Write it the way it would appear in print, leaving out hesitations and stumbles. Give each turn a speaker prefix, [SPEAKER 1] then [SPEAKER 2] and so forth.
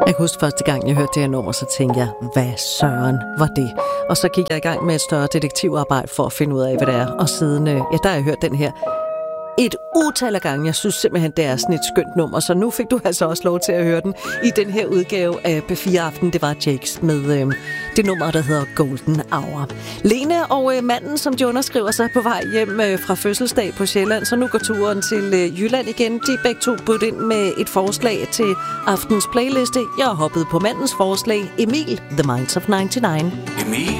[SPEAKER 1] Jeg kan huske første gang, jeg hørte det her nummer, så tænkte jeg, hvad søren var det? Og så gik jeg i gang med et større detektivarbejde for at finde ud af, hvad det er. Og siden, der har jeg hørt den her et utal af gange. Jeg synes simpelthen, det er sådan et skønt nummer. Så nu fik du altså også lov til at høre den i den her udgave af P4 Aften. Det var Jakes med det nummer, der hedder Golden Hour. Lene og manden, som de underskriver sig på vej hjem fra fødselsdag på Sjælland, så nu går turen til Jylland igen. De er begge to budt ind med et forslag til aftens playliste. Jeg har hoppet på mandens forslag, Emil, The Minds of 99.
[SPEAKER 2] Emil